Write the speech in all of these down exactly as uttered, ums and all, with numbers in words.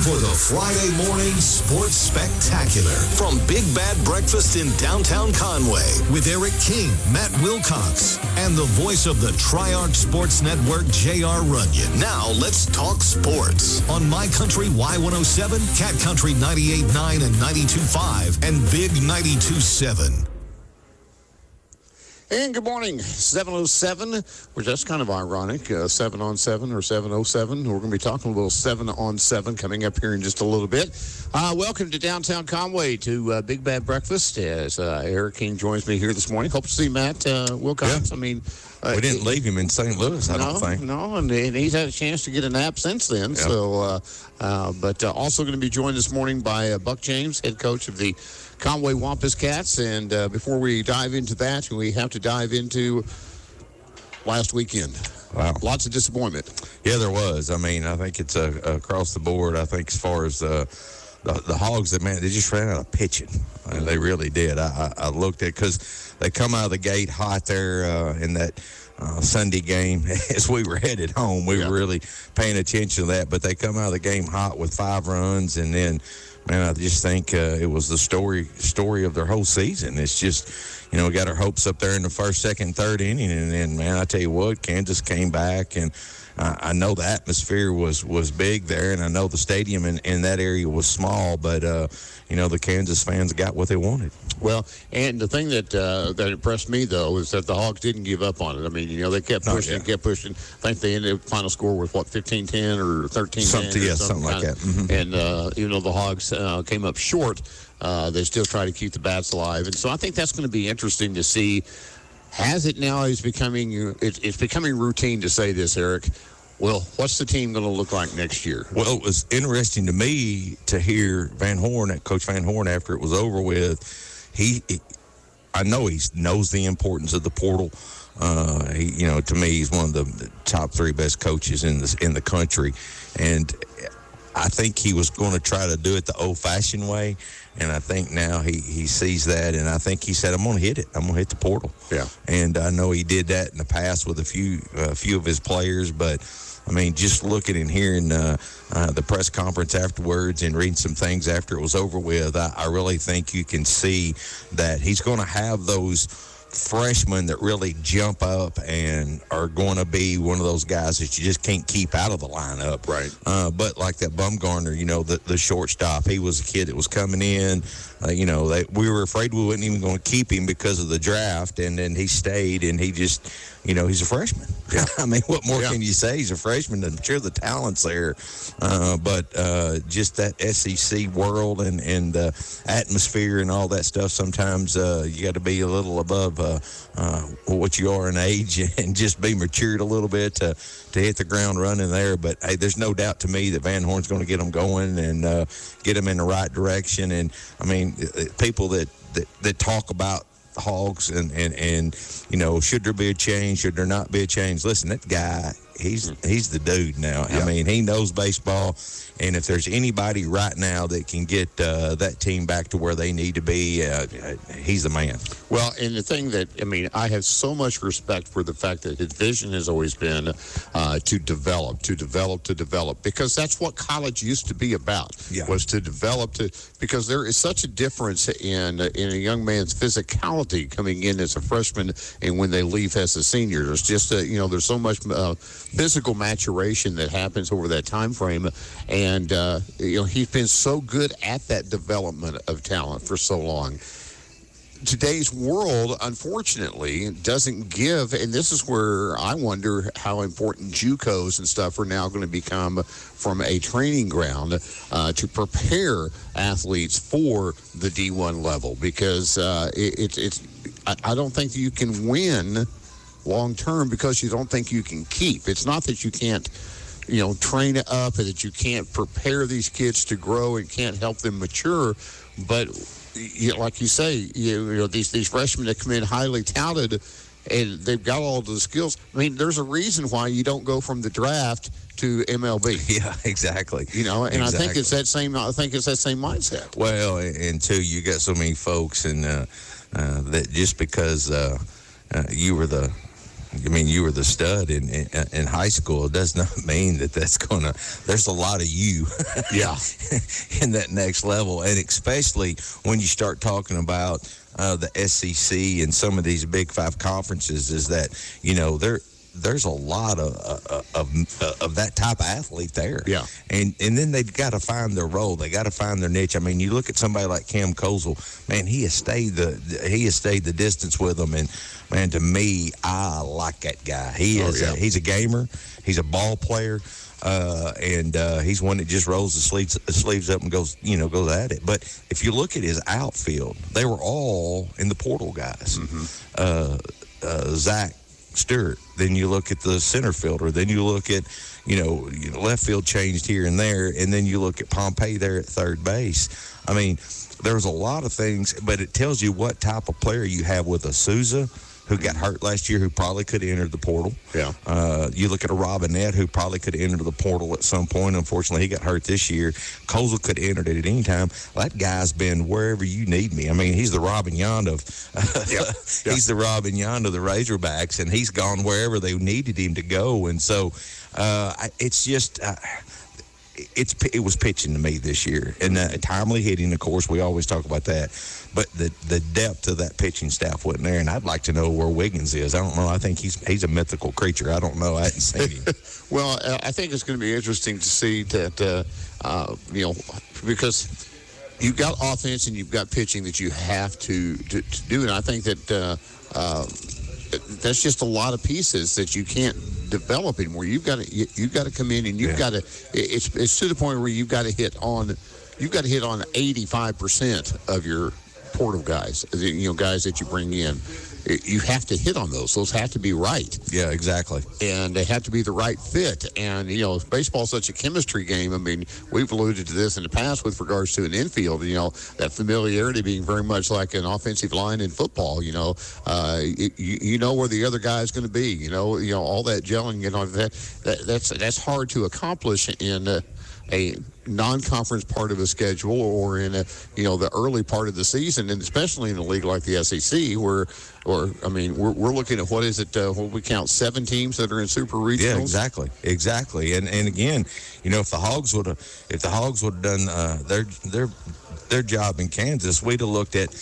for the Friday morning sports spectacular from Big Bad Breakfast in downtown Conway with Eric King, Matt Wilcox, and the voice of the Triarch Sports Network, J R. Runyon. Now let's talk sports on My Country Y one oh seven, Cat Country ninety-eight point nine and ninety-two point five, and Big ninety-two point seven. And good morning, seven oh seven, which that's kind of ironic, uh, seven on seven or seven oh seven. We're going to be talking a little seven on seven coming up here in just a little bit. Uh, welcome to downtown Conway to uh, Big Bad Breakfast as uh, Eric King joins me here this morning. Hope to see Matt uh, Wilcox. Yeah. I mean, uh, we didn't leave him in Saint Louis, I no, don't think. No, and, and he's had a chance to get a nap since then. Yeah. So, uh, uh, but uh, also going to be joined this morning by uh, Buck James, head coach of the Conway Wampus Cats. And uh, before we dive into that, we have to dive into last weekend. Wow. Lots of disappointment. Yeah, there was. I mean, I think it's uh, across the board. I think as far as uh, the, the Hogs, that man, they just ran out of pitching. And they really did. I, I, I looked at because they come out of the gate hot there uh, in that uh, Sunday game. As we were headed home, we yeah. were really paying attention to that. But they come out of the game hot with five runs, and then, man, I just think uh, it was the story story of their whole season. It's just, you know, we got our hopes up there in the first, second, third inning, and then, man, I tell you what, Kansas came back, and uh, I know the atmosphere was, was big there, and I know the stadium in, in that area was small, but, uh, you know, the Kansas fans got what they wanted. Well, and the thing that uh, that impressed me, though, is that the Hogs didn't give up on it. I mean, you know, they kept pushing and kept pushing. I think they ended the final score with, what, fifteen ten or thirteen ten? Something, yeah, something, something like that. Mm-hmm. And uh, even though the Hogs uh, came up short, uh, they still try to keep the bats alive. And so I think that's going to be interesting to see. As it now is becoming, it, it's becoming routine to say this, Eric. Well, what's the team going to look like next year? Well, it was interesting to me to hear Van Horn, Coach Van Horn, after it was over with. He, he I know he knows the importance of the portal. Uh, he, you know, to me, he's one of the top three best coaches in the in the country, and I think he was going to try to do it the old-fashioned way. And I think now he, he sees that, and I think he said, "I'm going to hit it. I'm going to hit the portal." Yeah. And I know he did that in the past with a few a few of his players, but. I mean, just looking and hearing uh, uh, the press conference afterwards and reading some things after it was over with, I, I really think you can see that he's going to have those freshmen that really jump up and are going to be one of those guys that you just can't keep out of the lineup. Right. Uh, but like that Bumgarner, you know, the, the shortstop, he was a kid that was coming in. Uh, you know, they, we were afraid we wasn't even going to keep him because of the draft, and then he stayed, and he just, you know, he's a freshman. Yeah. I mean, what more yeah. can you say? He's a freshman. I'm sure the talent's there, uh, but uh, just that S E C world and and uh, atmosphere and all that stuff. Sometimes uh, you got to be a little above uh, uh, what you are in age and just be matured a little bit to to hit the ground running there. But hey, there's no doubt to me that Van Horn's going to get them going and uh, get them in the right direction. And I mean, people that that, that talk about Hogs and, and, and, you know, should there be a change? Should there not be a change? Listen, that guy, he's he's the dude now. Yeah. I mean, he knows baseball. And if there's anybody right now that can get uh, that team back to where they need to be, uh, he's the man. Well, and the thing that, I mean, I have so much respect for the fact that his vision has always been uh, to develop, to develop, to develop, because that's what college used to be about, yeah. was to develop, to because there is such a difference in, in a young man's physicality coming in as a freshman and when they leave as a senior. There's just, a, you know, there's so much uh, physical maturation that happens over that time frame. And And, uh, you know, he's been so good at that development of talent for so long. Today's world, unfortunately, doesn't give, and this is where I wonder how important JUCOs and stuff are now going to become from a training ground uh, to prepare athletes for the D one level, because uh, it, it, it's, I, I don't think you can win long term because you don't think you can keep. It's not that you can't, you know, train it up and that you can't prepare these kids to grow and can't help them mature. But, you know, like you say, you, you know, these, these freshmen that come in highly touted and they've got all the skills. I mean, there's a reason why you don't go from the draft to M L B. Yeah, exactly. You know, and exactly. I think it's that same, I think it's that same mindset. Well, and too, you got so many folks and uh, uh, that just because uh, uh, you were the, I mean, you were the stud in, in in high school. It does not mean that that's going to, there's a lot of you yeah. in that next level. And especially when you start talking about uh, the S E C and some of these Big Five conferences, is that, you know, they're, there's a lot of, uh, of of of that type of athlete there. Yeah. And and then they've got to find their role. They got to find their niche. I mean, you look at somebody like Cam Kozel, man, he has stayed the he has stayed the distance with them. And, man, to me, I like that guy. He is oh, yeah. a, he's a gamer. He's a ball player. Uh, and uh, he's one that just rolls the sleeves, the sleeves up and goes, you know, goes at it. But if you look at his outfield, they were all in the portal guys. Mm-hmm. Uh, uh, Zach Stewart. Then you look at the center fielder. Then you look at, you know, you know, left field changed here and there. And then you look at Pompey there at third base. I mean, there's a lot of things, but it tells you what type of player you have with a Souza, who got hurt last year, who probably could have entered the portal. Yeah. Uh, you look at a Robinette, who probably could have entered the portal at some point. Unfortunately, he got hurt this year. Kozel could have entered it at any time. That guy's been wherever you need me. I mean, he's the Robin Yond of uh, yeah. Yeah. he's the Robin Yond of the Razorbacks, and he's gone wherever they needed him to go. And so uh, it's just uh, it's it was pitching to me this year, and uh, timely hitting. Of course, we always talk about that. But the the depth of that pitching staff wasn't there, and I'd like to know where Wiggins is. I don't know. I think he's he's a mythical creature. I don't know. I haven't seen him. Well, I think it's going to be interesting to see that, uh, uh, you know, because you've got offense and you've got pitching that you have to, to, to do. And I think that uh, uh, that's just a lot of pieces that you can't develop anymore. You've got to you, you've got to come in and you've yeah. got to. It's it's to the point where you've got to hit on you've got to hit on eighty-five percent of your portal guys, you know, guys that you bring in. You have to hit on those. Those have to be right. Yeah, exactly. And they have to be the right fit. And, you know, baseball's such a chemistry game. I mean, we've alluded to this in the past with regards to an infield, you know, that familiarity being very much like an offensive line in football, you know. Uh, you, you know where the other guy is going to be, you know, you know, all that gelling, you know, that, that that's that's hard to accomplish in uh, a non-conference part of a schedule or in a, you know, the early part of the season, and especially in a league like the S E C where, or, I mean, we're, we're looking at what is it, uh, what we count, seven teams that are in super regionals? Yeah, exactly, exactly. And and again, you know, if the Hogs would have, if the Hogs would have done uh, their their their job in Kansas, we'd have looked at,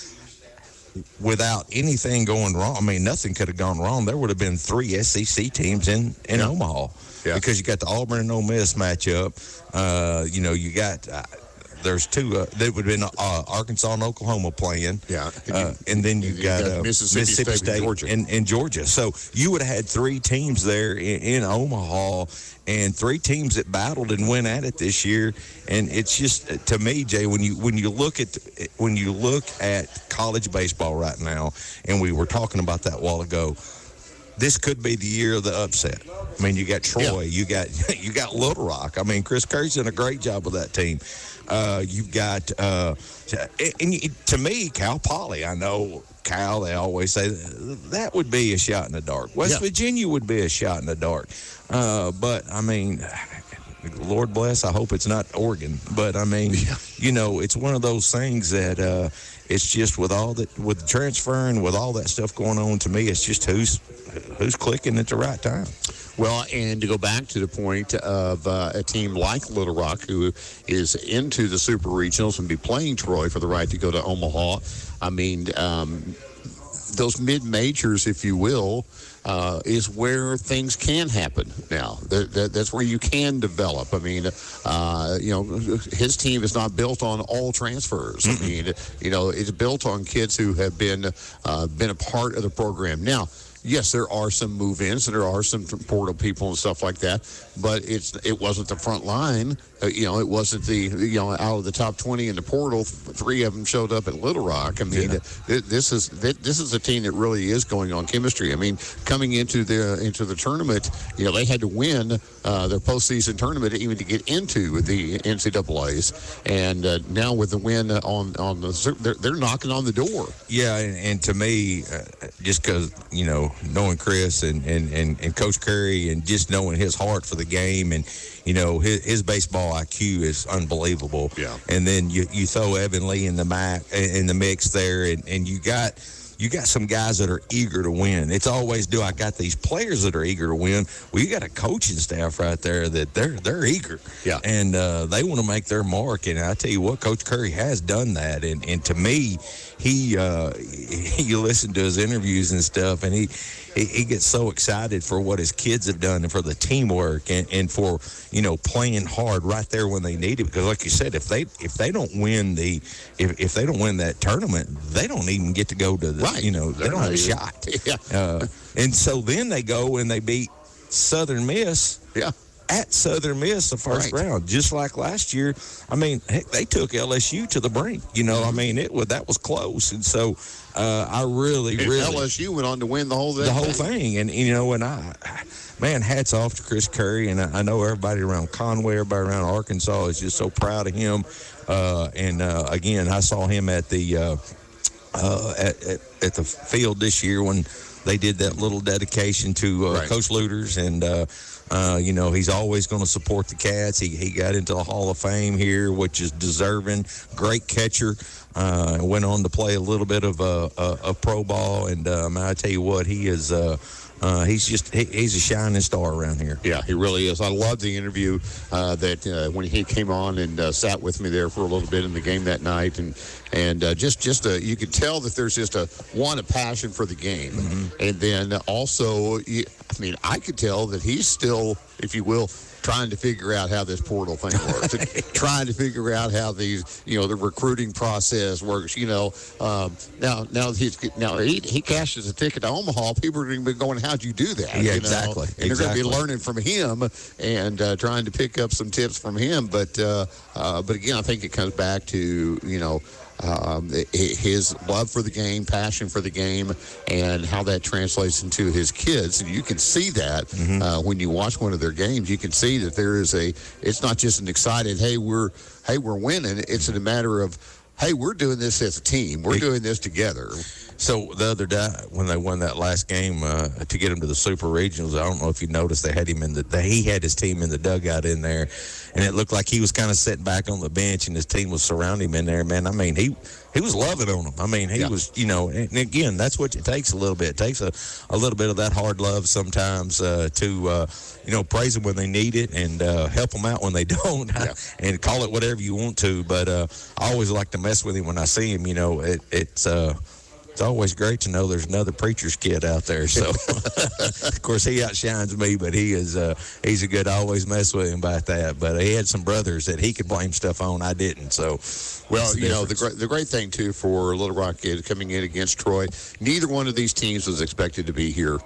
without anything going wrong, I mean, nothing could have gone wrong. There would have been three S E C teams in, in yeah. Omaha. Yeah. Because you got the Auburn and Ole Miss matchup. Uh, you know, you got uh, there's two. Uh, that would have been uh, Arkansas and Oklahoma playing. Yeah, and, uh, and then you got, got uh, Mississippi, Mississippi State, State Georgia. And, and Georgia. So you would have had three teams there in, in Omaha, and three teams that battled and went at it this year. And it's just, to me, Jay, when you when you look at when you look at college baseball right now, and we were talking about that a while ago. This could be the year of the upset. I mean, you got Troy, yeah. you got you got Little Rock. I mean, Chris Curry's done a great job with that team. Uh, you've got, uh, and to me, Cal Poly. I know Cal. They always say that would be a shot in the dark. West yeah. Virginia would be a shot in the dark. Uh, but I mean, Lord bless. I hope it's not Oregon. But I mean, yeah. you know, it's one of those things that. Uh, It's just with all that, with the transfer and with all that stuff going on, to me, it's just who's who's clicking at the right time. Well, and to go back to the point of uh, a team like Little Rock, who is into the Super Regionals and be playing Troy for the right to go to Omaha. I mean, um, those mid-majors, if you will, uh, is where things can happen now. That, that, that's where you can develop. I mean, uh, you know, his team is not built on all transfers. Mm-hmm. I mean, you know, it's built on kids who have been uh, been a part of the program. Now, yes, there are some move-ins and there are some portal people and stuff like that, but it's it wasn't the front line. Uh, you know, it wasn't the, you know, out of the top twenty in the portal, three of them showed up at Little Rock. I mean, yeah. th- this is th- this is a team that really is going on chemistry. I mean, coming into the into the tournament, you know, they had to win uh, their postseason tournament even to get into the N C double A's, and uh, now with the win on on the, they're, they're knocking on the door. Yeah, and, and to me, uh, just because, you know, knowing Chris and, and, and, and Coach Curry and just knowing his heart for the game, and, you know, his, his baseball I Q is unbelievable. Yeah. And then you, you throw Evan Lee in the mac, in the mix there, and, and you got you got some guys that are eager to win. It's always, do I got these players that are eager to win? Well, you got a coaching staff right there that they're they're eager. Yeah. And uh, they want to make their mark. And I tell you what, Coach Curry has done that. And, and to me, he, uh, he, you listen to his interviews and stuff, and he, he, he gets so excited for what his kids have done and for the teamwork and, and for, you know, playing hard right there when they need it. Because like you said, if they if they don't win the if, if they don't win that tournament, they don't even get to go to the, right. you know, they They're don't have a even, shot. Yeah. Uh, and so then they go and they beat Southern Miss. Yeah. At Southern Miss the first Right. round, just like last year. I mean, heck, they took L S U to the brink. You know, I mean, it was that was close, and so uh, I really, And really L S U went on to win the whole the whole thing. And you know, and I, man, hats off to Chris Curry, and I, I know everybody around Conway, everybody around Arkansas is just so proud of him. Uh, and uh, again, I saw him at the uh, uh, at, at at the field this year when they did that little dedication to uh, Right. Coach Luters, and uh, uh, you know, he's always going to support the Cats. He he got into the Hall of Fame here, which is deserving. Great catcher. Uh, went on to play a little bit of uh, uh, a pro ball, and um, I tell you what, he is. Uh, uh, he's just he, he's a shining star around here. Yeah, he really is. I love the interview uh, that uh, when he came on and uh, sat with me there for a little bit in the game that night, and and uh, just just a, you could tell that there's just a one a passion for the game, mm-hmm. and then also, I mean, I could tell that he's still, if you will, trying to figure out how this portal thing works, trying to figure out how these, you know, the recruiting process works. You know, um, now now he's now he, he cashes a ticket to Omaha. People are going to be going, "How'd you do that?" Yeah, you know? exactly. And they're exactly. going to be learning from him and uh, trying to pick up some tips from him. But uh, uh, but again, I think it comes back to, you know, Um, his love for the game, passion for the game, and how that translates into his kids. And you can see that mm-hmm. uh, when you watch one of their games. You can see that there is a. It's not just an excited, "Hey, we're hey we're winning." It's a matter of, "Hey, we're doing this as a team. We're doing this together." So the other day when they won that last game uh, to get him to the Super Regionals, I don't know if you noticed, they had him in the they, he had his team in the dugout in there, and it looked like he was kind of sitting back on the bench, and his team was surrounding him in there. Man, I mean, he he was loving on them. I mean, he yeah. was, you know, and again, that's what it takes a little bit. It takes a, a little bit of that hard love sometimes uh, to, uh, you know, praise them when they need it and uh, help them out when they don't, yeah. and call it whatever you want to. But uh, I always like to mess with him when I see him. You know, it, it's. Uh, It's always great to know there's another preacher's kid out there. So, of course, he outshines me, but he is uh, he's a good. I always mess with him about that. But he had some brothers that he could blame stuff on. I didn't. So, well, you know, the great the great thing too for Little Rock kid coming in against Troy, neither one of these teams was expected to be here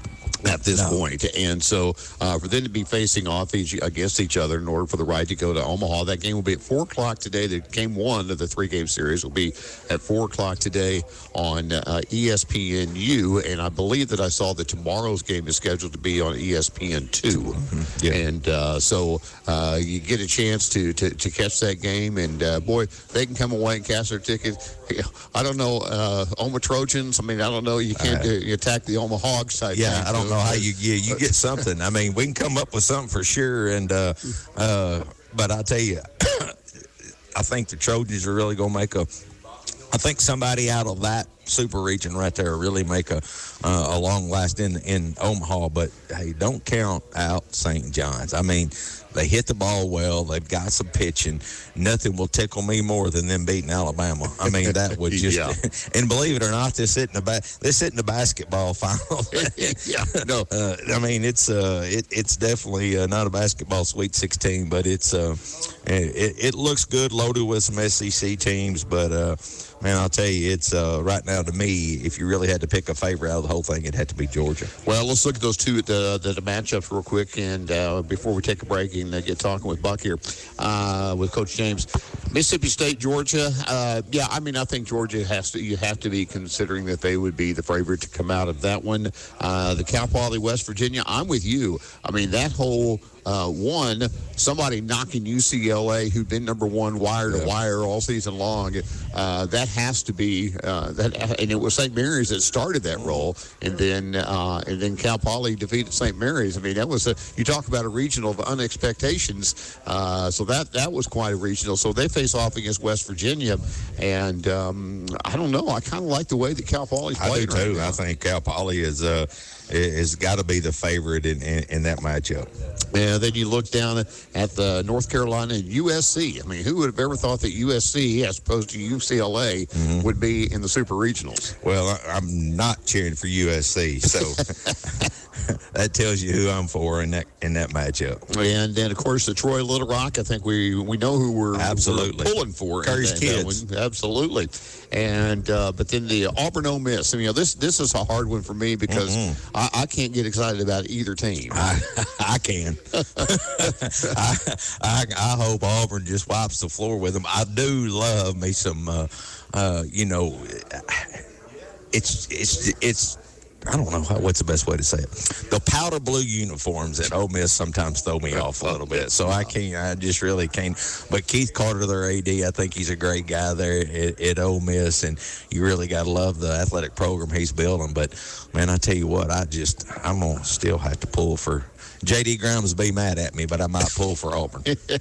at this no. point. And so uh, for them to be facing off each, against each other in order for the right to go to Omaha, that game will be at four o'clock today. The game one of the three-game series will be at four o'clock today on uh, E S P N U. And I believe that I saw that tomorrow's game is scheduled to be on E S P N two. Mm-hmm. Yeah. And uh, so uh, you get a chance to, to, to catch that game. And, uh, boy, they can come away and cash their tickets. I don't know, uh, Oma Trojans. I mean, I don't know. You can't uh, you attack the Oma Hogs type Yeah, thing, I don't so, know how you get you get something. I mean, we can come up with something for sure. And uh, uh, but I tell you, I think the Trojans are really going to make a. I think somebody out of that super region right there really make a uh, a long last in in Omaha. But hey, don't count out Saint John's. I mean, they hit the ball well. They've got some pitching. Nothing will tickle me more than them beating Alabama. I mean, that would just. yeah. And believe it or not, they're sitting the ba- they're sitting the basketball final. yeah, no, uh, I mean it's uh it, it's definitely uh, not a basketball Sweet sixteen, but it's uh it, it looks good, loaded with some S E C teams. But uh, man, I'll tell you, it's uh, right now to me, if you really had to pick a favorite out of the whole thing, it had to be Georgia. Well, let's look at those two the the, the matchups real quick, and uh, before we take a break and uh, get talking with Buck here uh, with Coach James. Mississippi State, Georgia. Uh, yeah, I mean, I think Georgia has to. You have to be considering that they would be the favorite to come out of that one. Uh, the Cal Poly, West Virginia. I'm with you. I mean, that whole Uh, one, somebody knocking U C L A, who'd been number one wire to Yeah. wire all season long. Uh, that has to be uh, that, and it was Saint Mary's that started that role, and then uh, and then Cal Poly defeated Saint Mary's. I mean, that was a, you talk about a regional of unexpectations. Uh, so that that was quite a regional. So they face off against West Virginia, and um, I don't know. I kind of like the way that Cal Poly's I playing do too. right now. I think Cal Poly is uh, is got to be the favorite in, in, in that matchup. And then you look down at the North Carolina and U S C. I mean, who would have ever thought that U S C, as opposed to U C L A, mm-hmm. would be in the Super Regionals? Well, I, I'm not cheering for U S C, so that tells you who I'm for in that in that matchup. And then, of course, the Troy Little Rock. I think we we know who we're, Absolutely. we're pulling for. Curry's in that, kids. That one. Absolutely. And uh, but then the Auburn Ole Miss. I mean, you know, this this is a hard one for me because mm-hmm. I, I can't get excited about either team. I, I can. I, I I hope Auburn just wipes the floor with them. I do love me some. Uh, uh, you know, it's it's it's. I don't know how, what's the best way to say it. The powder blue uniforms at Ole Miss sometimes throw me off a little bit, so I can't. I just really can't. But Keith Carter, their A D, I think he's a great guy there at, at Ole Miss, and you really got to love the athletic program he's building. But man, I tell you what, I just I'm gonna still have to pull for. J D Grimes will be mad at me, but I might pull for Auburn.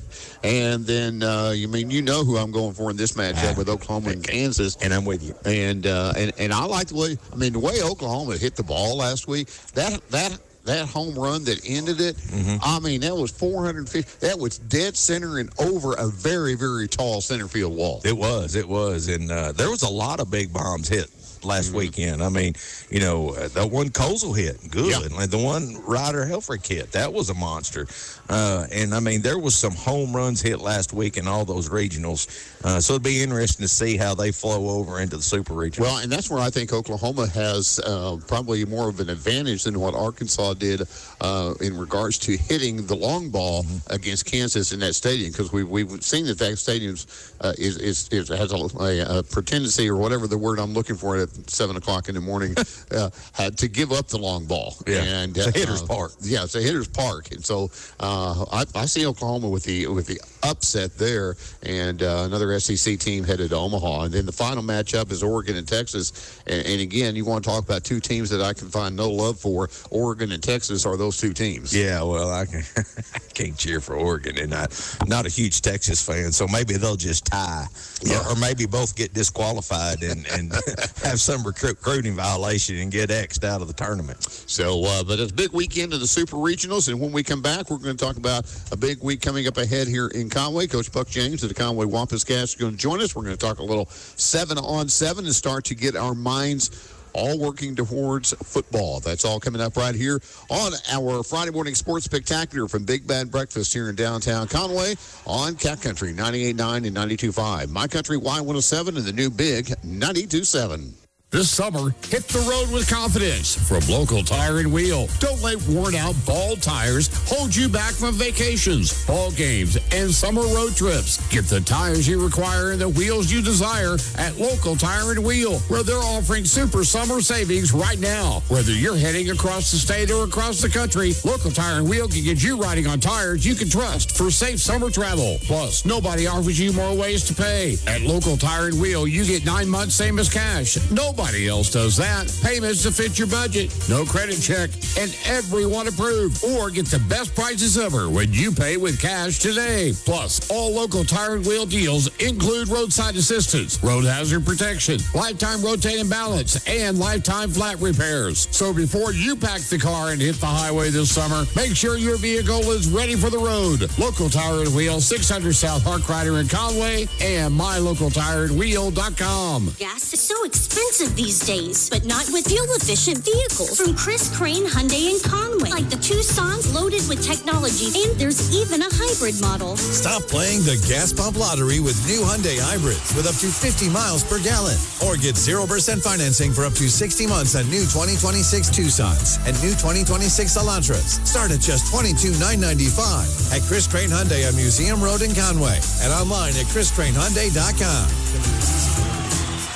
And then, uh, you mean, you know who I'm going for in this matchup with Oklahoma and Kansas. And I'm with you. And, uh, and and I like the way, I mean, the way Oklahoma hit the ball last week, that that that home run that ended it, mm-hmm. I mean, that was four hundred fifty, that was dead center and over a very, very tall center field wall. It was, it was. And uh, there was a lot of big bombs hit last mm-hmm. weekend. I mean, you know, uh, the one Kozel hit, good. Yeah. And the one Ryder Helfrich hit, that was a monster. Uh, and, I mean, there was some home runs hit last week in all those regionals. Uh, so it'd be interesting to see how they flow over into the Super Regional. Well, and that's where I think Oklahoma has uh, probably more of an advantage than what Arkansas did uh, in regards to hitting the long ball mm-hmm. against Kansas in that stadium, because we, we've seen that that stadium uh, is, is, is, has a, a, a pretendency, or whatever the word I'm looking for at seven o'clock in the morning, uh, had to give up the long ball. Yeah, and, it's a hitter's uh, park. Yeah, it's a hitter's park. And so uh, I, I see Oklahoma with the with the upset there, and uh, another S E C team headed to Omaha. And then the final matchup is Oregon and Texas. And, and again, you want to talk about two teams that I can find no love for. Oregon and Texas are those two teams. Yeah, well, I, can, I can't cheer for Oregon, and I'm not a huge Texas fan, so maybe they'll just tie. Yeah. Or, or maybe both get disqualified and, and have some recruiting violation and get X'd out of the tournament. So, uh, but it's a big weekend of the Super Regionals, and when we come back, we're going to talk about a big week coming up ahead here in Conway. Coach Buck James of the Conway Wampus Cats is going to join us. We're going to talk a little seven on seven and start to get our minds all working towards football. That's all coming up right here on our Friday morning sports spectacular from Big Bad Breakfast here in downtown Conway on Cat Country ninety-eight point nine and ninety-two point five. My Country Y one oh seven and the new Big ninety-two point seven. This summer, hit the road with confidence from Local Tire and Wheel. Don't let worn-out bald tires hold you back from vacations, ball games, and summer road trips. Get the tires you require and the wheels you desire at Local Tire and Wheel, where they're offering super summer savings right now. Whether you're heading across the state or across the country, Local Tire and Wheel can get you riding on tires you can trust for safe summer travel. Plus, nobody offers you more ways to pay. At Local Tire and Wheel, you get nine months same as cash. Nobody Nobody else does that. Payments to fit your budget, no credit check, and everyone approved. Or get the best prices ever when you pay with cash today. Plus, all Local Tire and Wheel deals include roadside assistance, road hazard protection, lifetime rotating balance, and lifetime flat repairs. So before you pack the car and hit the highway this summer, make sure your vehicle is ready for the road. Local Tire and Wheel, six hundred South Harkrider in Conway, and my local tire and wheel dot com. Gas is so expensive these days, but not with fuel-efficient vehicles from Chris Crane Hyundai in Conway, like the Tucson's loaded with technology, and there's even a hybrid model. Stop playing the gas pump lottery with new Hyundai hybrids with up to fifty miles per gallon, or get zero percent financing for up to sixty months on new twenty twenty-six Tucsons and new twenty twenty-six Elantras. Start at just twenty-two thousand nine hundred ninety-five dollars at Chris Crane Hyundai on Museum Road in Conway and online at chris crane hyundai dot com.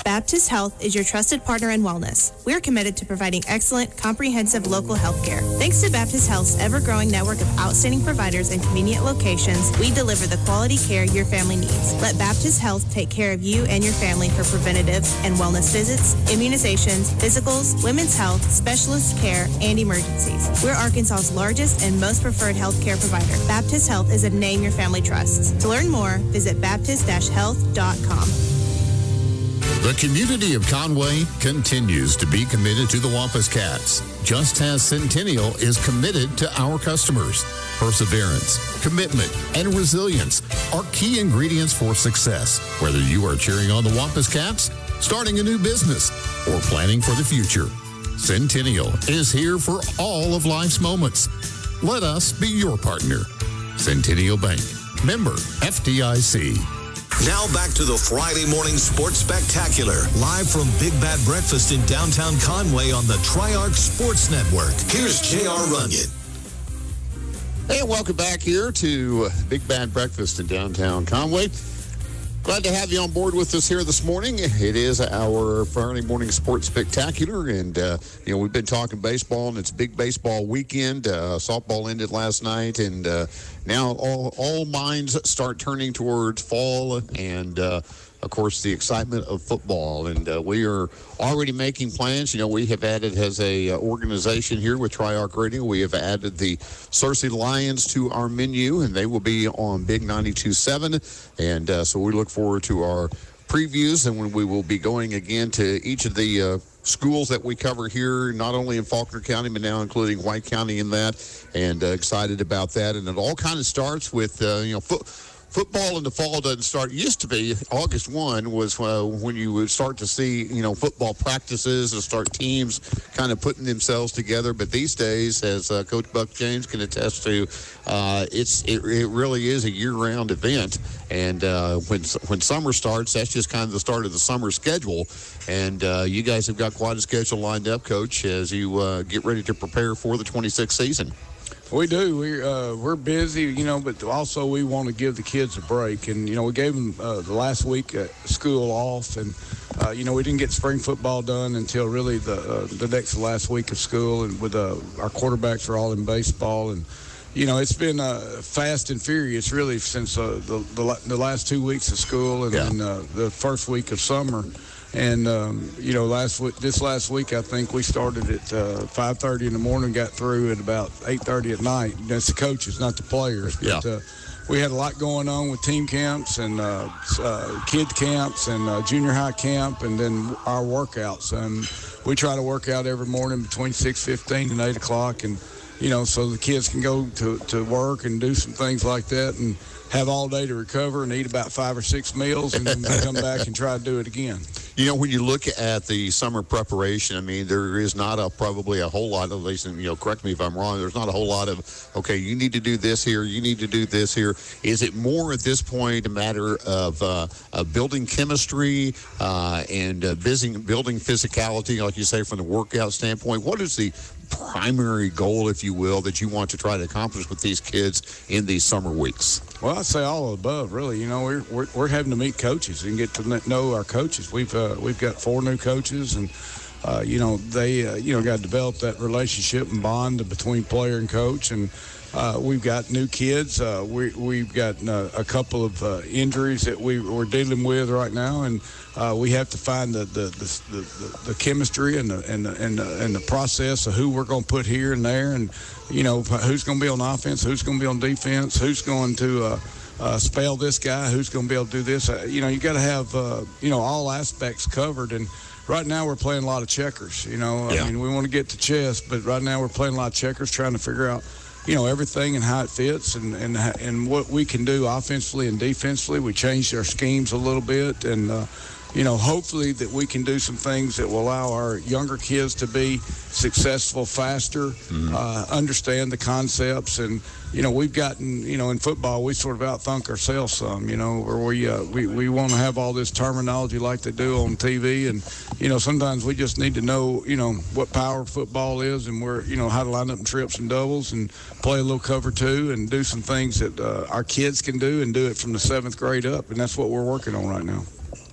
Baptist Health is your trusted partner in wellness. We're committed to providing excellent, comprehensive local health care. Thanks to Baptist Health's ever-growing network of outstanding providers and convenient locations, we deliver the quality care your family needs. Let Baptist Health take care of you and your family for preventative and wellness visits, immunizations, physicals, women's health, specialist care, and emergencies. We're Arkansas's largest and most preferred health care provider. Baptist Health is a name your family trusts. To learn more, visit baptist dash health dot com. The community of Conway continues to be committed to the Wampus Cats, just as Centennial is committed to our customers. Perseverance, commitment, and resilience are key ingredients for success, whether you are cheering on the Wampus Cats, starting a new business, or planning for the future. Centennial is here for all of life's moments. Let us be your partner. Centennial Bank, member F D I C. Now back to the Friday Morning Sports Spectacular, live from Big Bad Breakfast in downtown Conway on the Triarch Sports Network. Here's J R. Runyon. Hey, and welcome back here to Big Bad Breakfast in downtown Conway. Glad to have you on board with us here this morning. It is our Friday Morning Sports Spectacular, and, uh, you know, we've been talking baseball, and it's big baseball weekend. Uh, softball ended last night, and uh, now all, all minds start turning towards fall and, uh, of course, the excitement of football. And uh, we are already making plans. You know, we have added, as a uh, organization here with Triarch Radio, we have added the Searcy Lions to our menu, and they will be on Big ninety-two point seven. And uh, so we look forward to our previews, and when we will be going again to each of the uh, schools that we cover here, not only in Faulkner County, but now including White County in that, and uh, excited about that. And it all kind of starts with, uh, you know, foot. Football in the fall doesn't start. It used to be August first was uh, when you would start to see, you know, football practices and start teams kind of putting themselves together. But these days, as uh, Coach Buck James can attest to, uh, it's it, it really is a year-round event. And uh, when when summer starts, that's just kind of the start of the summer schedule. And uh, you guys have got quite a schedule lined up, Coach, as you uh, get ready to prepare for the twenty-sixth season. We do. We uh, we're busy, you know, but also we want to give the kids a break. And you know, we gave them uh, the last week at school off, and uh, you know, we didn't get spring football done until really the uh, the next last week of school. And with uh, our quarterbacks are all in baseball, and you know, it's been uh, fast and furious really since uh, the, the the last two weeks of school and, yeah. and uh, the first week of summer. And, um, you know, last week, this last week, I think we started at uh, five thirty in the morning, got through at about eight thirty at night. That's the coaches, not the players. But yeah. uh, we had a lot going on with team camps and uh, uh, kid camps and uh, junior high camp and then our workouts. And we try to work out every morning between six fifteen and eight o'clock. And, you know, so the kids can go to, to work and do some things like that and have all day to recover and eat about five or six meals and then come back and try to do it again. You know, when you look at the summer preparation, I mean, there is not a probably a whole lot of these, and, you know, correct me if I'm wrong, there's not a whole lot of, okay, you need to do this here, you need to do this here. Is it more at this point a matter of, uh, of building chemistry uh, and uh, building, building physicality, like you say, from the workout standpoint? What is the primary goal, if you will, that you want to try to accomplish with these kids in these summer weeks? Well, I'd say all of the above, really. You know, we're we're, we're having to meet coaches and get to know our coaches. We've uh, we've got four new coaches, and uh, you know they uh, you know got to develop that relationship and bond between player and coach. And uh, we've got new kids. Uh, we we've got uh, a couple of uh, injuries that we we're dealing with right now, and uh, we have to find the the the, the, the chemistry and the and the, and the and the process of who we're going to put here and there, and you know who's going to be on offense, who's going to be on defense, who's going to uh, uh, spell this guy, who's going to be able to do this. Uh, you know, you got to have uh, you know all aspects covered. And right now we're playing a lot of checkers. You know, yeah. I mean, we want to get to chess, but right now we're playing a lot of checkers, trying to figure out, you know, everything and how it fits and, and, and what we can do offensively and defensively. We changed our schemes a little bit, and, uh, you know, hopefully that we can do some things that will allow our younger kids to be successful faster, mm-hmm. uh, understand the concepts. And, you know, we've gotten, you know, in football, we sort of outthunk ourselves some, you know, where we uh, we, we want to have all this terminology like they do on T V. And, you know, sometimes we just need to know, you know, what power football is and where, you know, how to line up in trips and doubles and play a little cover two and do some things that uh, our kids can do and do it from the seventh grade up. And that's what we're working on right now.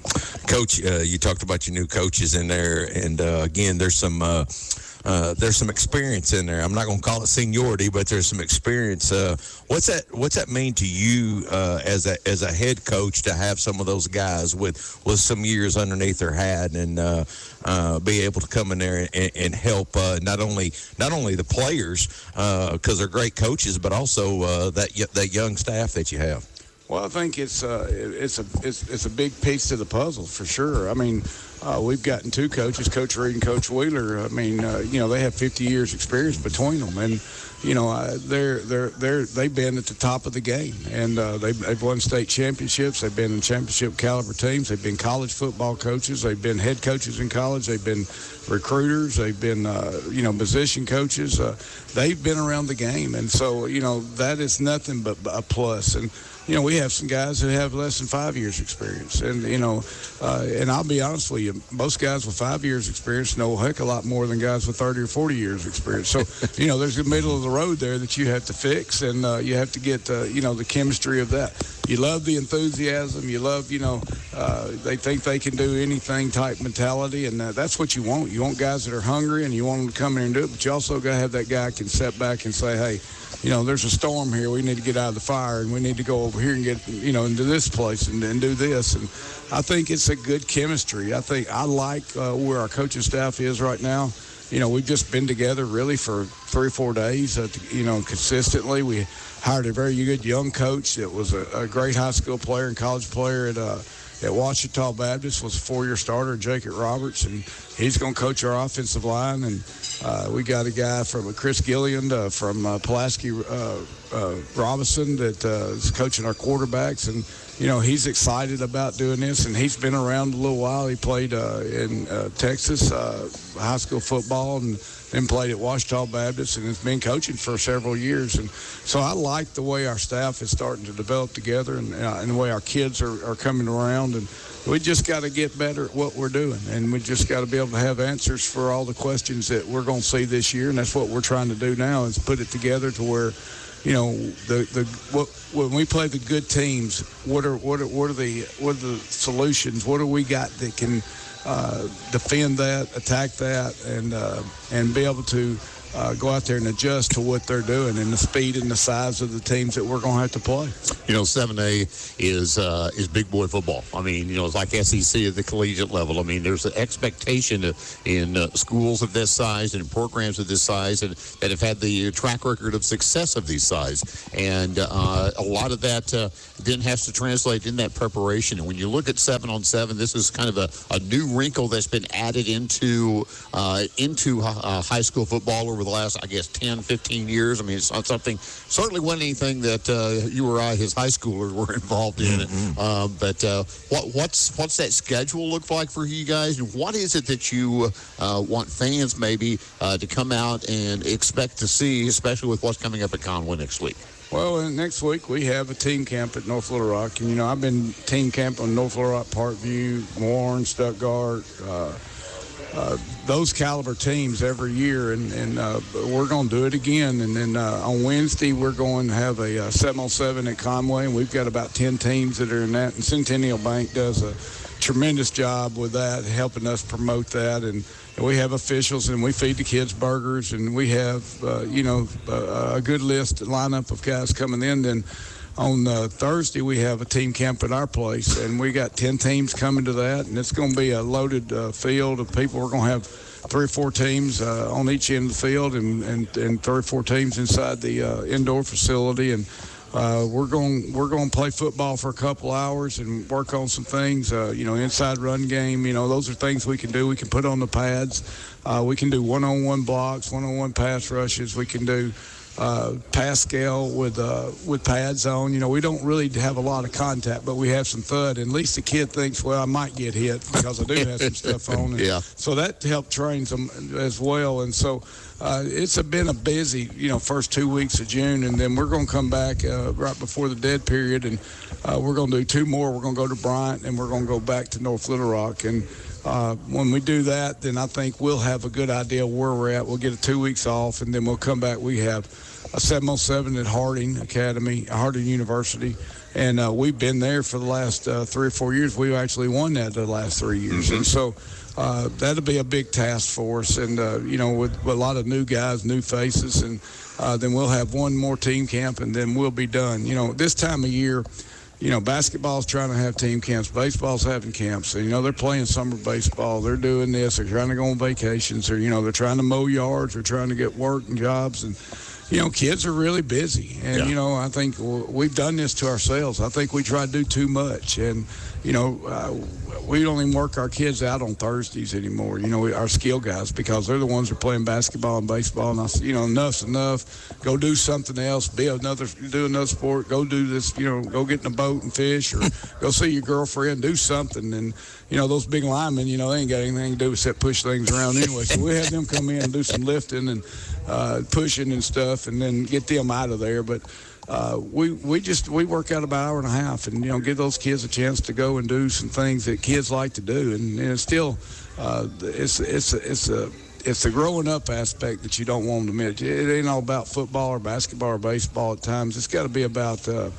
Coach, uh, you talked about your new coaches in there, and uh, again, there's some uh, uh, there's some experience in there. I'm not going to call it seniority, but there's some experience. Uh, what's that? What's that mean to you uh, as a as a head coach to have some of those guys with, with some years underneath their hat and uh, uh, be able to come in there and, and help uh, not only not only the players because uh, they're great coaches, but also uh, that that young staff that you have? Well, I think it's uh, it's a it's, it's a big piece to the puzzle for sure. I mean, uh, we've gotten two coaches, Coach Reed and Coach Wheeler. I mean, uh, you know, they have fifty years experience between them, and you know, uh, they're they're they're they've been at the top of the game, and uh, they've, they've won state championships. They've been in championship caliber teams. They've been college football coaches. They've been head coaches in college. They've been recruiters. They've been uh, you know position coaches. Uh, they've been around the game, and so you know that is nothing but a plus. And you know, we have some guys who have less than five years experience. And, you know, uh, and I'll be honest with you, most guys with five years experience know a heck a lot more than guys with thirty or forty years experience. So, you know, there's a middle of the road there that you have to fix, and uh, you have to get, uh, you know, the chemistry of that. You love the enthusiasm. You love, you know, uh, they think they can do anything type mentality, and uh, that's what you want. You want guys that are hungry, and you want them to come in and do it, but you also got to have that guy who can step back and say, hey, you know, there's a storm here. We need to get out of the fire, and we need to go over here and get, you know, into this place and, and do this. And I think it's a good chemistry. I think I like uh, where our coaching staff is right now. You know, we've just been together really for three or four days, uh, to, you know, consistently. We hired a very good young coach that was a, a great high school player and college player at uh, at Ouachita Baptist, was a four-year starter, Jacob Roberts, and he's going to coach our offensive line. And uh, we got a guy from uh, Chris Gillian uh, from uh, Pulaski uh, uh, Robinson that uh, is coaching our quarterbacks. And, you know, he's excited about doing this, and he's been around a little while. He played uh, in uh, Texas uh, high school football and then played at Ouachita Baptist, and has been coaching for several years. And so I like the way our staff is starting to develop together, and, uh, and the way our kids are, are coming around. And we just got to get better at what we're doing, and we just got to be able to have answers for all the questions that we're going to see this year. And that's what we're trying to do now, is put it together to where, you know, the the what, when we play the good teams, what are what are what are the what are the solutions? What do we got that can uh, defend that, attack that, and uh, and be able to uh, go out there and adjust to what they're doing and the speed and the size of the teams that we're going to have to play. You know, seven A is uh, is big boy football. I mean, you know, it's like S E C at the collegiate level. I mean, there's an expectation in uh, schools of this size and in programs of this size and that have had the track record of success of these size. And uh, a lot of that uh, then has to translate in that preparation. And when you look at seven on seven, this is kind of a, a new wrinkle that's been added into uh, into uh, high school football over the last, I guess, ten, fifteen years. I mean, it's not something, certainly wasn't anything that uh, you or I, his high schoolers, were involved in it. Mm-hmm. Uh, but uh, what, what's what's that schedule look like for you guys? And what is it that you uh, want fans maybe uh, to come out and expect to see, especially with what's coming up at Conway next week? Well, next week we have a team camp at North Little Rock. And, you know, I've been team camp on North Little Rock, Parkview, Warren, Stuttgart, uh, Uh, those caliber teams every year, and, and uh, we're going to do it again. And then uh, on Wednesday, we're going to have a uh, seven on seven at Conway, and we've got about ten teams that are in that. And Centennial Bank does a tremendous job with that, helping us promote that. And, and we have officials, and we feed the kids burgers, and we have, uh, you know, a, a good list, lineup of guys coming in. Then on uh, Thursday, we have a team camp at our place, and we got ten teams coming to that, and it's going to be a loaded uh, field of people. We're going to have three or four teams uh, on each end of the field, and, and, and three or four teams inside the uh, indoor facility, and uh, we're going we're going to play football for a couple hours and work on some things. Uh, you know, inside run game. You know, those are things we can do. We can put on the pads. Uh, we can do one-on-one blocks, one-on-one pass rushes. We can do Uh, Pascal with uh, with pads on. You know, we don't really have a lot of contact, but we have some thud. And at least the kid thinks, well, I might get hit because I do have some stuff on. And yeah. So that helped train them as well. And so uh, it's a, been a busy, you know, first two weeks of June. And then we're going to come back uh, right before the dead period. And uh, we're going to do two more. We're going to go to Bryant, and we're going to go back to North Little Rock. And Uh, when we do that, then I think we'll have a good idea where we're at. We'll get a two weeks off, and then we'll come back. We have a seven on seven at Harding Academy, Harding University, And uh, we've been there for the last uh, three or four years. We've actually won that the last three years. Mm-hmm. And so uh, that'll be a big task for us. And, uh, you know, with, with a lot of new guys, new faces, and uh, then we'll have one more team camp, and then we'll be done. You know, this time of year, you know, basketball's trying to have team camps. Baseball's having camps. And, you know, they're playing summer baseball. They're doing this. They're trying to go on vacations. Or, you know, they're trying to mow yards. They're trying to get work and jobs. And, you know, kids are really busy. And, yeah. you know, I think we've done this to ourselves. I think we try to do too much. And, you know, uh, we don't even work our kids out on Thursdays anymore, you know, we, our skill guys, because they're the ones who are playing basketball and baseball. And, I, you know, enough's enough. Go do something else. Be another, do another sport. Go do this, you know, go get in a boat and fish, or go see your girlfriend, do something. And, you know, those big linemen, you know, they ain't got anything to do except push things around anyway. So we have them come in and do some lifting and uh, pushing and stuff, and then get them out of there. But uh, we we just we work out about an hour and a half, and you know, give those kids a chance to go and do some things that kids like to do. And, and it's still uh, it's it's it's a it's the growing up aspect that you don't want them to miss. It ain't all about football or basketball or baseball at times. It's got to be about uh,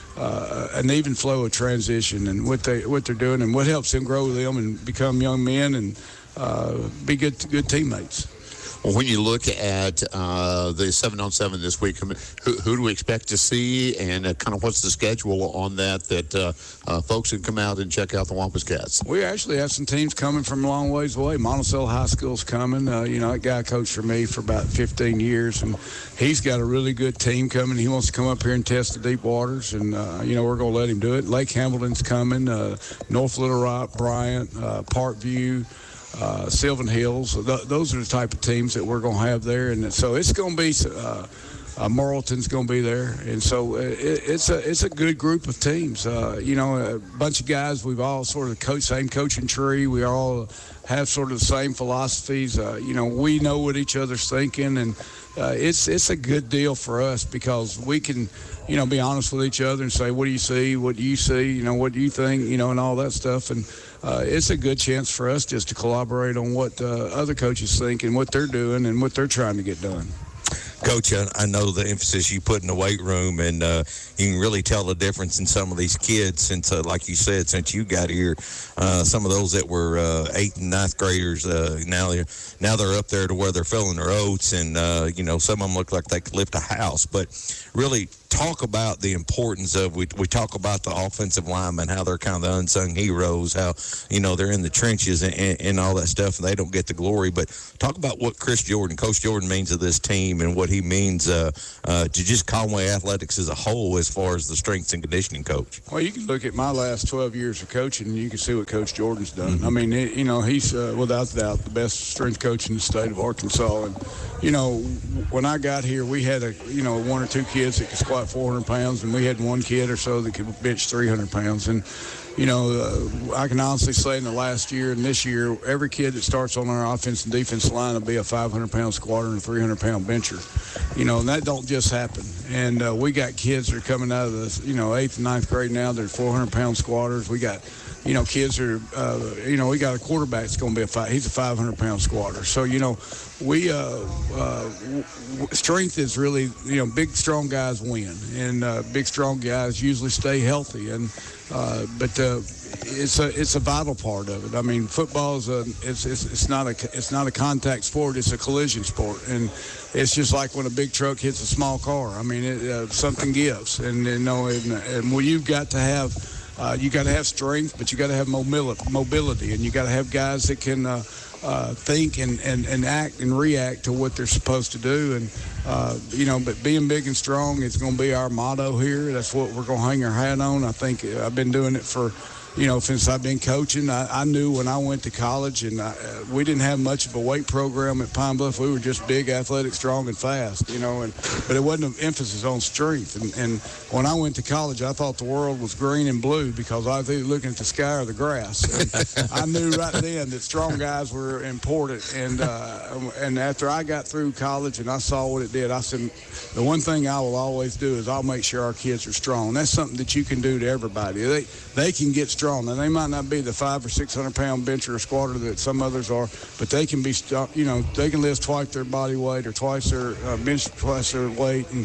uh, an even flow of transition and what they what they're doing and what helps them grow them and become young men and uh, be good good teammates. Well, when you look at uh, the seven on seven this week, who, who do we expect to see, and uh, kind of what's the schedule on that that uh, uh, folks can come out and check out the Wampus Cats? We actually have some teams coming from a long ways away. Monticello High School's coming. Uh, you know, that guy coached for me for about fifteen years, and he's got a really good team coming. He wants to come up here and test the deep waters, and, uh, you know, we're going to let him do it. Lake Hamilton's coming, uh, North Little Rock, Bryant, uh, Parkview, Uh, Sylvan Hills. Th- those are the type of teams that we're going to have there, and so it's going to be. Uh, uh, Morrilton's going to be there, and so it, it's a it's a good group of teams. Uh, you know, a bunch of guys. We've all sort of coach same coaching tree. We all have sort of the same philosophies. Uh, you know, we know what each other's thinking, and uh, it's it's a good deal for us because we can, you know, be honest with each other and say, what do you see? What do you see? You know, what do you think? You know, and all that stuff. And uh, it's a good chance for us just to collaborate on what uh, other coaches think and what they're doing and what they're trying to get done. Coach, I, I know the emphasis you put in the weight room, and uh, you can really tell the difference in some of these kids since, uh, like you said, since you got here. Uh, some of those that were uh, eighth and ninth graders, uh, now, they're, now they're up there to where they're filling their oats, and, uh, you know, some of them look like they could lift a house. But really talk about the importance of, we, we talk about the offensive linemen, how they're kind of the unsung heroes, how, you know, they're in the trenches and, and, and all that stuff, and they don't get the glory. But talk about what Chris Jordan, Coach Jordan, means to this team and what he means uh, uh, to just Conway Athletics as a whole as far as the strength and conditioning coach. Well, you can look at my last twelve years of coaching, and you can see what Coach Jordan's done. Mm-hmm. I mean, it, you know, he's uh, without doubt the best strength coach in the state of Arkansas. And, you know, when I got here, we had, a you know, one or two kids that could squat four hundred pounds, and we had one kid or so that could bench three hundred pounds. And, you know, uh, I can honestly say in the last year and this year, every kid that starts on our offense and defense line will be a five hundred pound squatter and a three hundred pound bencher. You know, and that don't just happen. And uh, we got kids that are coming out of the, you know, eighth and ninth grade now. They're four hundred pound squatters. We got, you know, kids are, uh, you know, we got a quarterback that's going to be a five, he's a five hundred pound squatter. So, you know, we, uh, uh, w- strength is really, you know, big, strong guys win. And uh, big, strong guys usually stay healthy. And, uh, but uh, it's a, it's a vital part of it. I mean, football is a, it's, it's, it's not a, it's not a contact sport. It's a collision sport. And it's just like when a big truck hits a small car. I mean, it, uh, something gives. And, you know, and, and well, you've got to have, Uh, you got to have strength, but you got to have mobility, mobility, and you got to have guys that can uh, uh, think and, and, and act and react to what they're supposed to do. And, uh, you know, but being big and strong is going to be our motto here. That's what we're going to hang our hat on. I think I've been doing it for, you know, since I've been coaching. I, I knew when I went to college, and I, uh, we didn't have much of a weight program at Pine Bluff. We were just big, athletic, strong, and fast, you know, and but it wasn't an emphasis on strength. And, and when I went to college, I thought the world was green and blue because I was either looking at the sky or the grass. And I knew right then that strong guys were important. And uh, and after I got through college and I saw what it did, I said, the one thing I will always do is I'll make sure our kids are strong. And that's something that you can do to everybody. They they can get strong. Now, they might not be the five or six hundred pound bencher or squatter that some others are, but they can be, you know, they can lift twice their body weight or twice their uh, bench twice their weight, and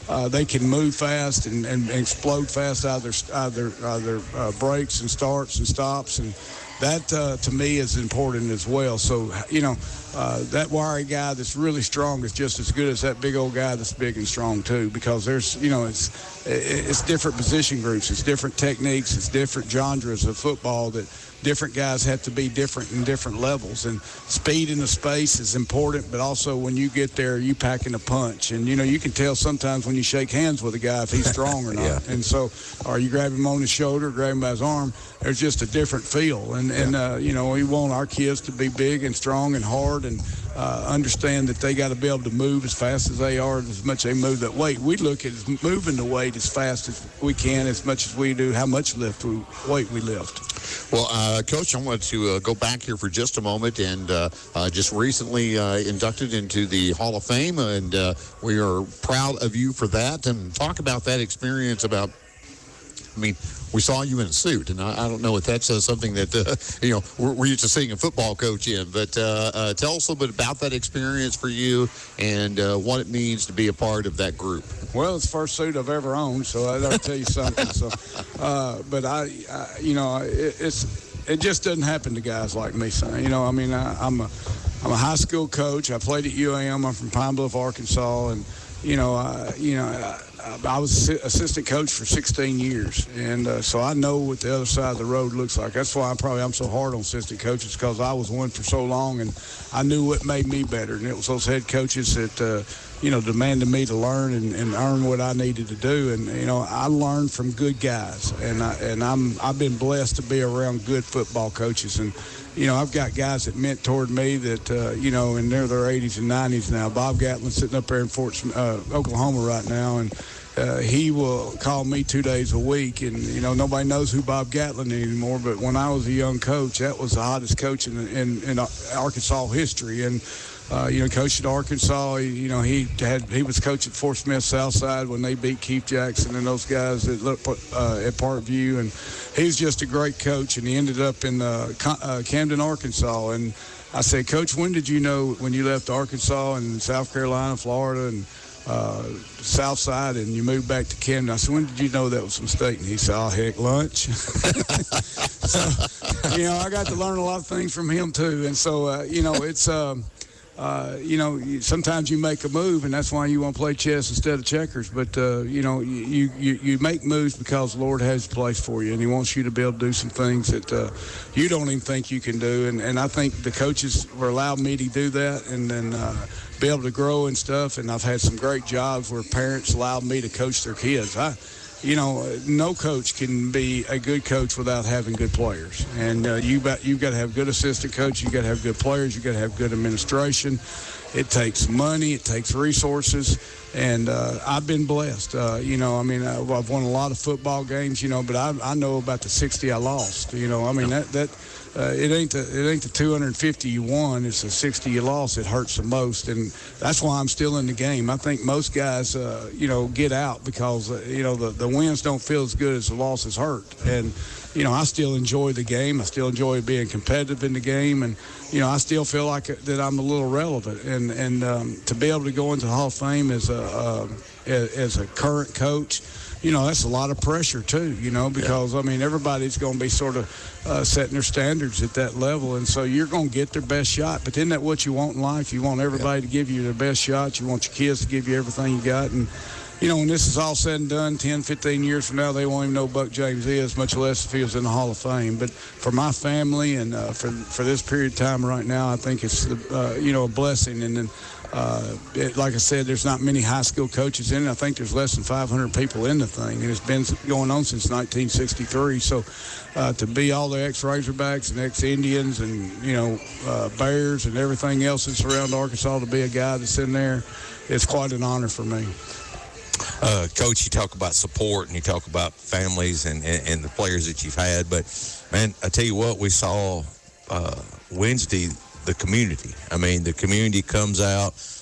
uh, they can move fast and, and, and explode fast out of their, out of their, out of their uh, breaks and starts and stops. And that, uh, to me, is important as well. So, you know, uh, that wiry guy that's really strong is just as good as that big old guy that's big and strong, too, because there's, you know, it's it's different position groups. It's different techniques. It's different genres of football that different guys have to be different in different levels. And speed in the space is important, but also when you get there, you packing a punch. And, you know, you can tell sometimes when you shake hands with a guy if he's strong or not. Yeah. And so, or you grab him on the shoulder, grab him by his arm, there's just a different feel. And, and uh, you know, we want our kids to be big and strong and hard and uh, understand that they got to be able to move as fast as they are, as much as they move that weight. We look at moving the weight as fast as we can, as much as we do how much lift we, weight we lift. Well, uh, Coach, I want to uh, go back here for just a moment, and uh, uh, just recently uh, inducted into the Hall of Fame, and uh, we are proud of you for that. And talk about that experience. About, I mean, we saw you in a suit, and I, I don't know if that's uh, something that uh, you know we're, we're used to seeing a football coach in. But uh, uh, tell us a little bit about that experience for you and uh, what it means to be a part of that group. Well, it's the first suit I've ever owned, so I got to tell you something. So, uh, but I, I, you know, it, it's it just doesn't happen to guys like me, son. You know, I mean, I, I'm a I'm a high school coach. I played at U A M. I'm from Pine Bluff, Arkansas, and you know, uh, you know. I, I was assistant coach for sixteen years, and uh, so I know what the other side of the road looks like. That's why I'm probably I'm so hard on assistant coaches, because I was one for so long, and I knew what made me better. And it was those head coaches that uh, you know demanded me to learn and, and earn what I needed to do. And you know I learned from good guys, and I, and I'm I've been blessed to be around good football coaches. And you know, I've got guys that mentored me that, uh, you know, and they're their eighties and nineties now. Bob Gatlin sitting up there in Fort uh, Oklahoma right now, and uh, he will call me two days a week. And, you know, nobody knows who Bob Gatlin is anymore, but when I was a young coach, that was the hottest coach in, in, in Arkansas history. And, Uh, you know, coached at Arkansas. He, you know, he had he was coach at Fort Smith Southside when they beat Keith Jackson and those guys at, uh, at Parkview. And he was just a great coach. And he ended up in uh, uh, Camden, Arkansas. And I said, Coach, when did you know when you left Arkansas and South Carolina, Florida, and uh, Southside, and you moved back to Camden? I said, when did you know that was a mistake? And he said, oh, heck, lunch. So, you know, I got to learn a lot of things from him too. And so, uh, you know, it's. Um, Uh, you know, sometimes you make a move, and that's why you want to play chess instead of checkers. But, uh, you know, you, you, you make moves because the Lord has a place for you, and he wants you to be able to do some things that uh, you don't even think you can do. And, and I think the coaches were allowing me to do that and then uh, be able to grow and stuff. And I've had some great jobs where parents allowed me to coach their kids. I You know, no coach can be a good coach without having good players. And uh, you got, you've got to have good assistant coach. You've got to have good players. You've got to have good administration. It takes money. It takes resources. And uh, I've been blessed. Uh, you know, I mean, I've won a lot of football games, you know, but I, I know about the sixty I lost. You know, I mean, that, that uh, it ain't the it ain't the two hundred fifty you won. It's the sixty you lost. It hurts the most. And that's why I'm still in the game. I think most guys, uh, you know, get out because, uh, you know, the, the wins don't feel as good as the losses hurt. And, you know, I still enjoy the game. I still enjoy being competitive in the game. And, you know, I still feel like that I'm a little relevant. And, and um, to be able to go into the Hall of Fame as a, uh, as a current coach, you know, that's a lot of pressure too, you know, because, yeah. I mean, everybody's going to be sort of uh, setting their standards at that level. And so you're going to get their best shot. But isn't that what you want in life? You want everybody yeah. to give you their best shot. You want your kids to give you everything you got. And, you know, when this is all said and done, ten, fifteen years from now, they won't even know who Buck James is, much less if he was in the Hall of Fame. But for my family and uh, for for this period of time right now, I think it's, uh, you know, a blessing. And then, uh, it, like I said, there's not many high school coaches in it. I think there's less than five hundred people in the thing, and it's been going on since nineteen sixty-three. So uh, to be all the ex-Razorbacks and ex-Indians and, you know, uh, Bears and everything else that's around Arkansas, to be a guy that's in there, it's quite an honor for me. Uh, Coach, you talk about support and you talk about families and, and, and the players that you've had. But, man, I tell you what, we saw uh, Wednesday, the community. I mean, the community comes out.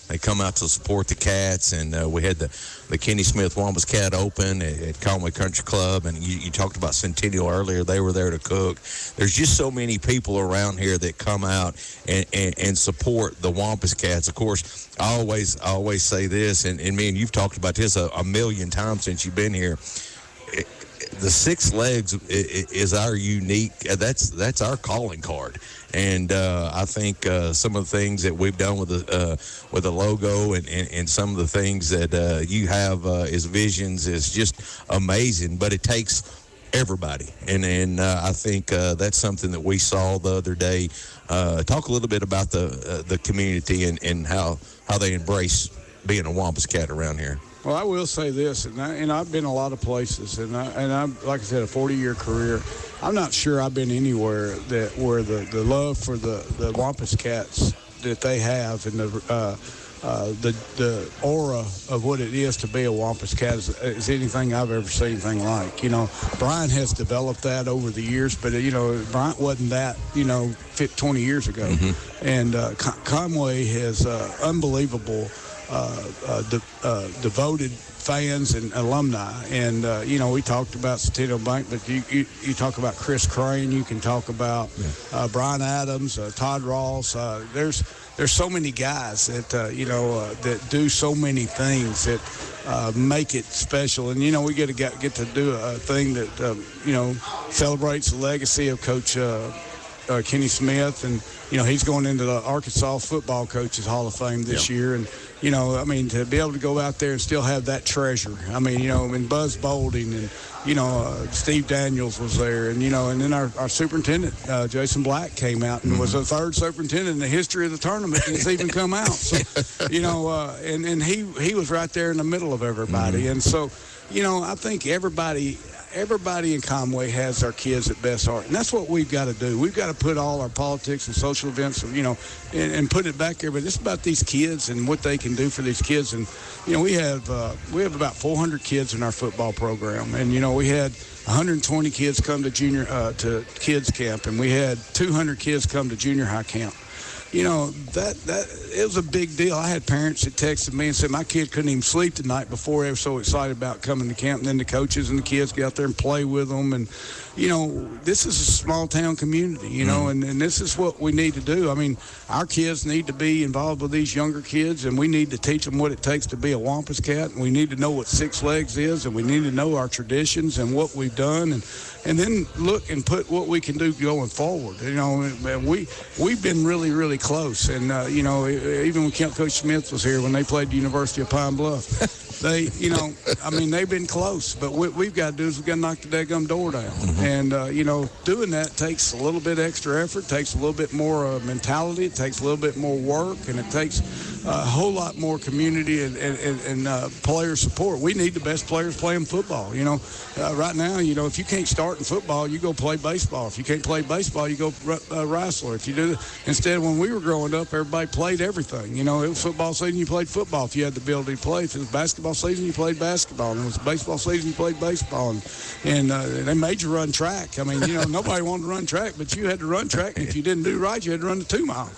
they come out to support the Cats. And uh, we had the, the Kenny Smith Wampus Cat Open at, at Conway Country Club. And you, you talked about Centennial earlier. They were there to cook. There's just so many people around here that come out and, and, and support the Wampus Cats. Of course, I always, I always say this, and, and me and you've talked about this a, a million times since you've been here. It, the Six Legs is our unique, that's that's our calling card. And uh, I think uh, some of the things that we've done with the uh, with the logo and, and, and some of the things that uh, you have uh, as visions is just amazing. But it takes everybody. And, and uh, I think uh, that's something that we saw the other day. Uh, talk a little bit about the uh, the community and, and how, how they embrace being a Wampus Cat around here. Well, I will say this, and, I, and I've been a lot of places, and I, and I'm like I said, a forty-year career. I'm not sure I've been anywhere that where the, the love for the, the Wampus Cats that they have and the uh, uh, the the aura of what it is to be a Wampus Cat is, is anything I've ever seen anything like. You know, Brian has developed that over the years, but you know, Brian wasn't that you know twenty years ago, mm-hmm. and uh, Con- Conway has uh, unbelievable. Uh, uh, de- uh, devoted fans and alumni. And, uh, you know, we talked about Centennial Bank, but you, you, you talk about Chris Crane, you can talk about yeah. uh, Brian Adams, uh, Todd Ross. Uh, there's there's so many guys that, uh, you know, uh, that do so many things that uh, make it special. And, you know, we get to get, get to do a thing that, uh, you know, celebrates the legacy of Coach uh, uh, Kenny Smith. And, you know, he's going into the Arkansas Football Coaches Hall of Fame this yeah. year. And, you know, I mean, to be able to go out there and still have that treasure. I mean, you know, I mean, Buzz Bolding and, you know, uh, Steve Daniels was there. And, you know, and then our, our superintendent, uh, Jason Black, came out and mm-hmm. was the third superintendent in the history of the tournament that's even come out. So, you know, uh, and, and he, he was right there in the middle of everybody. Mm-hmm. And so, you know, I think everybody – Everybody in Conway has our kids at best heart, and that's what we've got to do. We've got to put all our politics and social events, you know, and, and put it back there. But it's about these kids and what they can do for these kids. And you know, we have uh, we have about four hundred kids in our football program, and you know, we had one hundred twenty kids come to junior uh, to kids camp, and we had two hundred kids come to junior high camp. You know, that, that it was a big deal. I had parents that texted me and said my kid couldn't even sleep the night before. They were so excited about coming to camp. And then the coaches and the kids get out there and play with them. And, you know, this is a small-town community, you know, and, and this is what we need to do. I mean, our kids need to be involved with these younger kids, and we need to teach them what it takes to be a Wampus Cat. And we need to know what Six Legs is, and we need to know our traditions and what we've done. And, and then look and put what we can do going forward. You know, and we, we've been really, really close. And, uh, you know, even when Camp Coach Smith was here, when they played the University of Pine Bluff, they, you know, I mean, they've been close. But what we've got to do is we've got to knock the daggum door down. Mm-hmm. And, uh, you know, doing that takes a little bit extra effort, takes a little bit more uh, mentality, it takes a little bit more work, and it takes a whole lot more community and, and, and uh, player support. We need the best players playing football. You know, uh, right now, you know, if you can't start in football, you go play baseball. If you can't play baseball, you go uh, wrestler. If you do, instead, when we were growing up, everybody played everything. You know, it was football season, you played football if you had the ability to play. If it was basketball season, you played basketball. And if it was baseball season, you played baseball. And, and uh, they made you run track. I mean, you know, nobody wanted to run track, but you had to run track. And if you didn't do right, you had to run the two mile.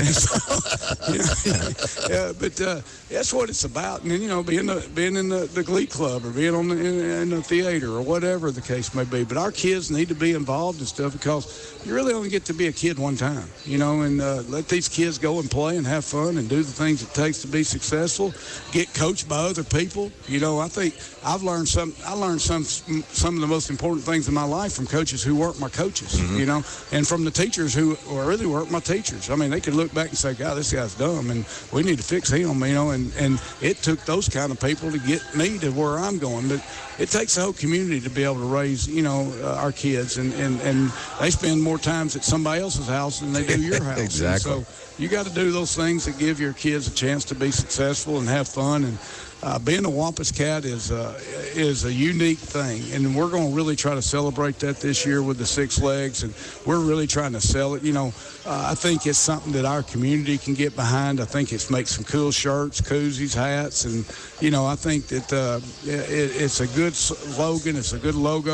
So, you know, yeah, but uh, that's what it's about. And then, you know, being the, being in the, the Glee Club or being on the, in, in the theater or whatever the case may be. But our kids need to be involved in stuff because you really only get to be a kid one time, you know, and uh, let these kids go and play and have fun and do the things it takes to be successful, get coached by other people. You know, I think I've learned some, I learned some, some of the most important things in my life from coaches who weren't my coaches, mm-hmm. you know, and from the teachers who really weren't my teachers. I mean, they could look back and say, God, this guy's dumb and we need to fix him, you know, and, and it took those kind of people to get me to where I'm going. But it takes the whole community to be able to raise, you know, uh, our kids, and, and, and they spend more times at somebody else's house than they do your house. Exactly. And so you got to do those things that give your kids a chance to be successful and have fun. And uh, being a Wampus Cat is uh, is a unique thing, and we're going to really try to celebrate that this year with the Six Legs, and we're really trying to sell it. You know, uh, I think it's something that our community can get behind. I think it's make some cool shirts, koozies, hats, and you know, I think that uh, it, it's a good slogan, it's a good logo.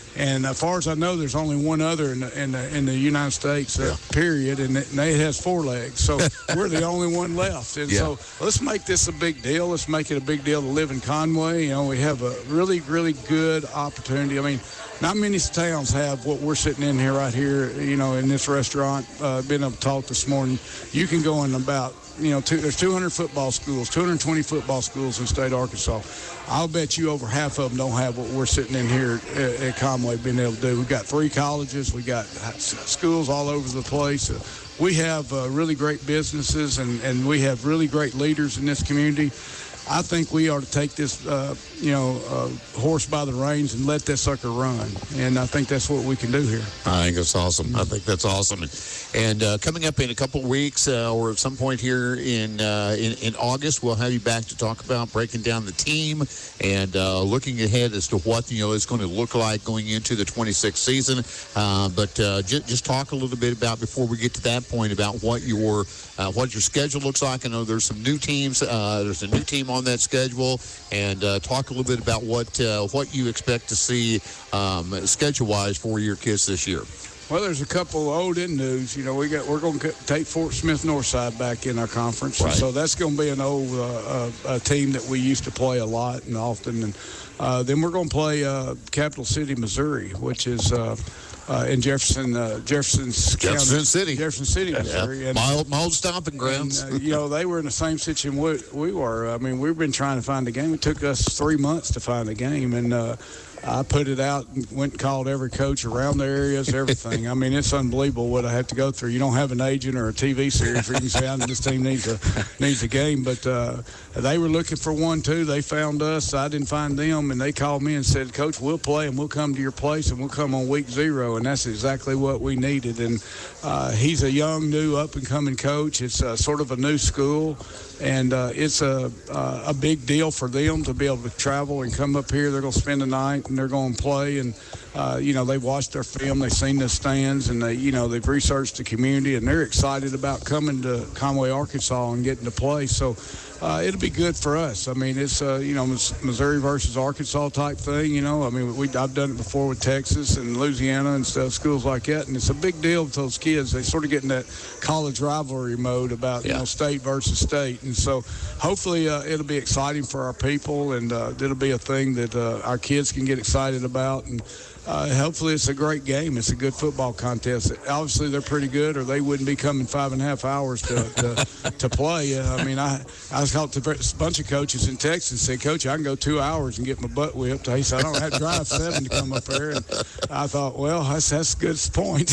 And as far as I know, there's only one other in the in the, in the United States, uh, yeah. period, and it, and it has four legs. So we're the only one left. And yeah. so let's make this a big deal. Let's make it a big deal to live in Conway. You know, we have a really, really good opportunity. I mean, not many towns have what we're sitting in here right here, you know, in this restaurant. Uh, been able to talk this morning. You can go in about, you know, two, there's two hundred football schools, two hundred twenty football schools in the state of Arkansas. I'll bet you over half of them don't have what we're sitting in here at, at Conway being able to do. We've got three colleges. We got schools all over the place. Uh, we have uh, really great businesses, and, and we have really great leaders in this community. I think we ought to take this, uh, you know, uh, horse by the reins and let that sucker run. And I think that's what we can do here. I think that's awesome. I think that's awesome. And uh, coming up in a couple of weeks uh, or at some point here in, uh, in in August, we'll have you back to talk about breaking down the team and uh, looking ahead as to what, you know, it's going to look like going into the twenty-sixth season. Uh, but uh, j- just talk a little bit about, before we get to that point, about what your uh, what your schedule looks like. I know there's some new teams. Uh, there's a new team on that schedule, and uh, talk a little bit about what uh, what you expect to see um, schedule-wise for your kids this year. Well, there's a couple old in news. You know, we got we're going to take Fort Smith Northside back in our conference, right. So that's going to be an old uh, uh, a team that we used to play a lot and often. And uh, then we're going to play uh, Capital City, Missouri, which is. Uh, Uh, in Jefferson, uh, Jefferson's Jefferson County, City, Jefferson City, Missouri, yeah. and, my old, my old stomping grounds. And, uh, you know, they were in the same situation we, we were. I mean, we've been trying to find a game. It took us three months to find a game, and uh, I put it out and went and called every coach around the areas, everything. I mean, it's unbelievable what I have to go through. You don't have an agent or a T V series where you can say, "I this team needs a needs a game," but uh, they were looking for one too. They found us. I didn't find them, and they called me and said, "Coach, we'll play and we'll come to your place and we'll come on week zero," and that's exactly what we needed. And uh, he's a young, new, up-and-coming coach. It's uh, sort of a new school, and uh, it's a uh, a big deal for them to be able to travel and come up here. They're going to spend the night and they're going to play. And uh, you know, they've watched our film, they've seen the stands, and they, you know, they've researched the community, and they're excited about coming to Conway, Arkansas, and getting to play. So. Uh, it'll be good for us. I mean, it's, uh, you know, Missouri versus Arkansas type thing, you know. I mean, we I've done it before with Texas and Louisiana and stuff, schools like that, and it's a big deal with those kids. They sort of get in that college rivalry mode about, yeah. you know, state versus state. And so hopefully uh, it'll be exciting for our people, and uh, it'll be a thing that uh, our kids can get excited about. And Uh, hopefully it's a great game. It's a good football contest. Obviously they're pretty good, or they wouldn't be coming five and a half hours to to, to play. Uh, I mean, I I was talking to a bunch of coaches in Texas and said, "Coach, I can go two hours and get my butt whipped." He said, "I don't have to drive seven to come up here." And I thought, well, that's that's a good point.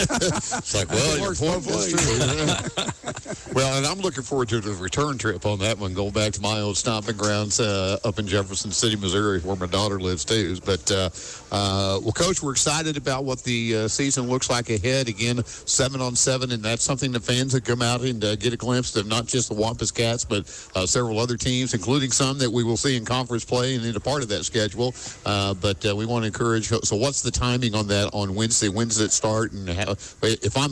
It's like, well, your point is true. Well, and I'm looking forward to the return trip on that one, going back to my old stomping grounds uh, up in Jefferson City, Missouri, where my daughter lives too. But uh, uh, well, Coach, we're excited about what the uh, season looks like ahead. Again, seven on seven, and that's something that fans that come out and uh, get a glimpse of not just the Wampus Cats, but uh, several other teams, including some that we will see in conference play and in a part of that schedule. Uh, but uh, we want to encourage. So, what's the timing on that on Wednesday? When's it start? And how, if I'm